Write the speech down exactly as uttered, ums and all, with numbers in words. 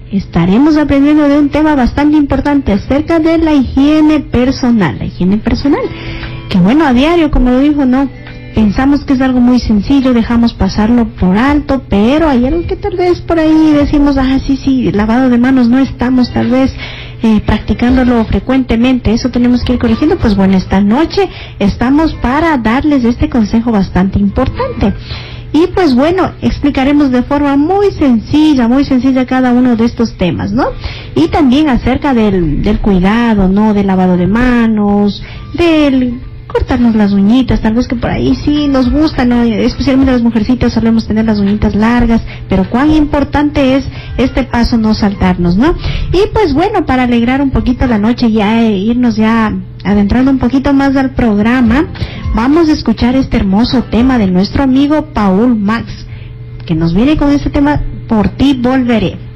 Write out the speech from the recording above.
estaremos aprendiendo de un tema bastante importante acerca de la higiene personal, la higiene personal, que bueno, a diario, como lo dijo, no, pensamos que es algo muy sencillo, dejamos pasarlo por alto, pero hay algo que tal vez por ahí decimos, ah, sí, sí, lavado de manos no estamos tal vez eh, practicándolo frecuentemente, eso tenemos que ir corrigiendo. Pues bueno, esta noche estamos para darles este consejo bastante importante. Y pues bueno, explicaremos de forma muy sencilla, muy sencilla cada uno de estos temas, ¿no? Y también acerca del, del cuidado, ¿no? Del lavado de manos, del cortarnos las uñitas, tal vez que por ahí sí nos gusta, ¿no? Especialmente las mujercitas solemos tener las uñitas largas, pero cuán importante es este paso no saltarnos, ¿no? Y pues bueno, para alegrar un poquito la noche, ya eh, irnos ya adentrando un poquito más al programa, vamos a escuchar este hermoso tema de nuestro amigo Paul Max, que nos viene con este tema, Por ti volveré.